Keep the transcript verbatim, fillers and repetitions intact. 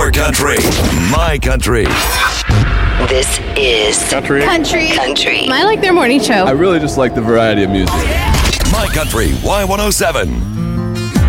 Your country, my country. This is Country. Country. Country. I like their morning show. I really just like the variety of music. My Country Y one oh seven.